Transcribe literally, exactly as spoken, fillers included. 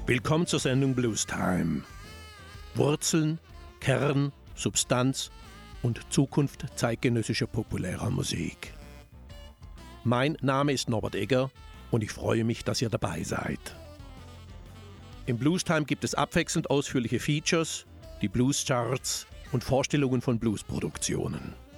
Willkommen zur Sendung Blues Time. Wurzeln, Kern, Substanz und Zukunft zeitgenössischer populärer Musik. Mein Name ist Norbert Egger und ich freue mich, dass ihr dabei seid. Im Blues Time gibt es abwechselnd ausführliche Features, die Blues Charts und Vorstellungen von Bluesproduktionen.